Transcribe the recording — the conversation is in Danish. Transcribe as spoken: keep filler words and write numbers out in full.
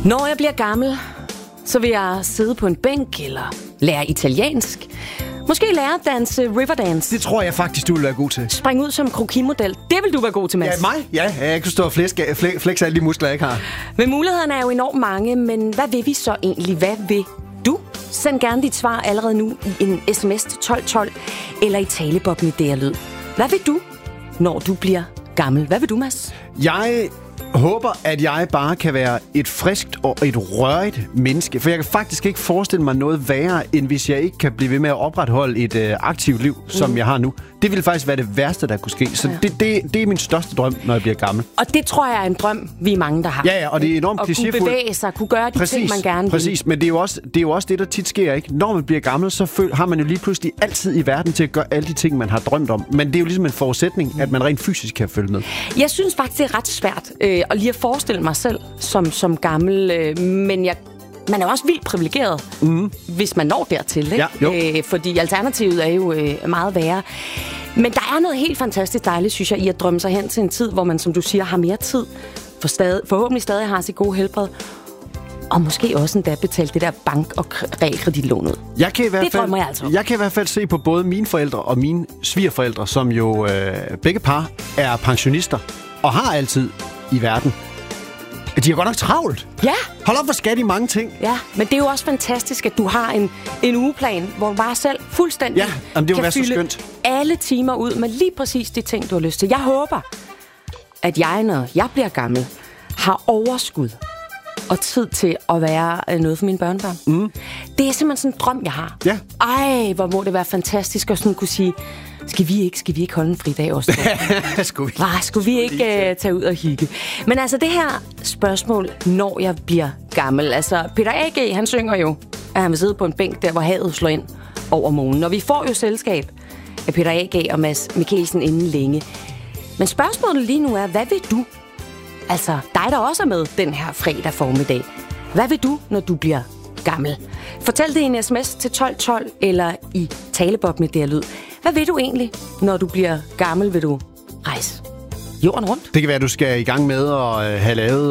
Når jeg bliver gammel, så vil jeg sidde på en bænk eller lære italiensk. Måske lære at danse riverdance. Det tror jeg faktisk, du vil være god til. Spring ud som krokimodel. Det vil du være god til, Mads. Ja, mig? Ja, jeg kan stå og flexe, flexe alle de muskler, jeg ikke har. Men mulighederne er jo enormt mange, men hvad vil vi så egentlig? Hvad vil du? Send gerne dit svar allerede nu i en sms til tolv tolv eller i talebobben i D R-lyd. Hvad vil du, når du bliver gammel? Hvad vil du, Mads? Jeg håber, at jeg bare kan være et friskt og et rørigt menneske. For jeg kan faktisk ikke forestille mig noget værre, end hvis jeg ikke kan blive ved med at opretholde et øh, aktivt liv, som mm. jeg har nu. Det ville faktisk være det værste, der kunne ske. Så ja. det, det, det er min største drøm, når jeg bliver gammel. Og det tror jeg er en drøm, vi er mange, der har. Ja, ja, og det er enormt klichéfuldt. At kunne bevæge sig, kunne gøre de præcis, ting, man gerne vil. Præcis, men det er, jo også, det er jo også det, der tit sker, ikke? Når man bliver gammel, så føl, har man jo lige pludselig altid i verden til at gøre alle de ting, man har drømt om. Men det er jo ligesom en forudsætning, at man rent fysisk kan følge med. Jeg synes faktisk, det er ret svært øh, at lige at forestille mig selv som, som gammel, øh, men jeg man er også vildt privilegeret, mm. hvis man når dertil, ikke? Ja, øh, fordi alternativet er jo øh, meget værre. Men der er noget helt fantastisk dejligt, synes jeg, i at drømme sig hen til en tid, hvor man, som du siger, har mere tid, for stadig, forhåbentlig stadig har sit gode helbred, og måske også endda betale det der bank- og realkreditlån ud. Jeg kan i hvert det fald, drømmer jeg altså. Jeg kan i hvert fald se på både mine forældre og mine svigerforældre, som jo øh, begge par er pensionister, og har altid i verden. De har godt nok travlt. Ja. Hold op, hvor skal de mange ting. Ja, men det er jo også fantastisk, at du har en, en ugeplan, hvor du bare selv fuldstændig ja, jamen, det kan fylde så skønt. alle timer ud med lige præcis de ting, du har lyst til. Jeg håber, at jeg, når jeg bliver gammel, har overskud og tid til at være noget for mine børnebørn. Mm. Det er simpelthen sådan en drøm, jeg har. Ja. Ej, hvor må det være fantastisk at sådan kunne sige, skal vi ikke, skal vi ikke holde en fridag også? skulle vi, ah, skulle vi ikke uh, tage ud og hygge? Men altså det her spørgsmål, når jeg bliver gammel. Altså Peter A G, han synger jo, at han vil sidde på en bænk der, hvor havet slår ind over månen. Og vi får jo selskab af Peter A G og Mads Mikkelsen inden længe. Men spørgsmålet lige nu er, hvad vil du? Altså dig, der også er med den her fredag formiddag. Hvad vil du, når du bliver gammel? Fortæl det i en sms til tolv tolv eller i talebobben i D R-lyd. Hvad vil du egentlig, når du bliver gammel? Vil du rejse jorden rundt? Det kan være, at du skal i gang med at have lavet